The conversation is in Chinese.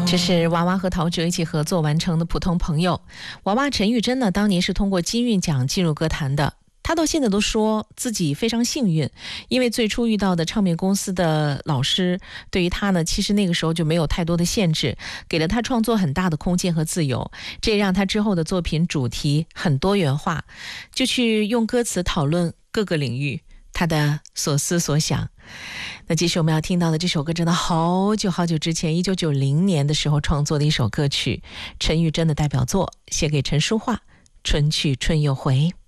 这是娃娃和陶喆一起合作完成的《普通朋友》。娃娃陈玉珍呢，当年是通过金韵奖进入歌坛的。他到现在都说自己非常幸运，因为最初遇到的唱片公司的老师对于他呢，其实那个时候就没有太多的限制，给了他创作很大的空间和自由，这也让他之后的作品主题很多元化，就去用歌词讨论各个领域他的所思所想。那继续我们要听到的这首歌真的好久好久之前1990年的时候创作的一首歌曲，陈玉珍的代表作，写给陈淑桦，春去春又回。